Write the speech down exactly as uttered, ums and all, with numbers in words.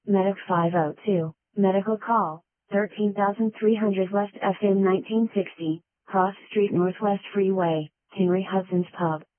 Medic five oh two, medical call, thirteen thousand three hundred West F M nineteen sixty, Cross Street Northwest Freeway, Henry Hudson's Pub.